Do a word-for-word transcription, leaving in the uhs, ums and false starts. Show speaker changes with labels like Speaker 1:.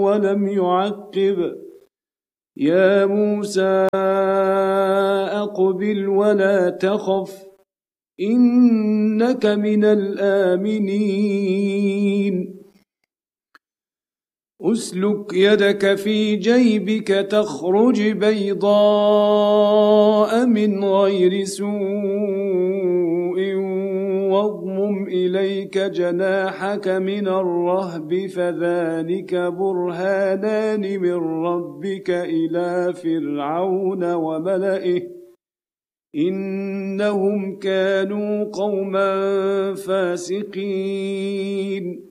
Speaker 1: ولم يعقب يا موسى أقبل ولا تخف إنك من الآمنين أسلك يدك في جيبك تخرج بيضاء من غير سوء واضمم إليك جناحك من الرهب فذلك برهانان من ربك إلى فرعون وملئه إنهم كانوا قوما فاسقين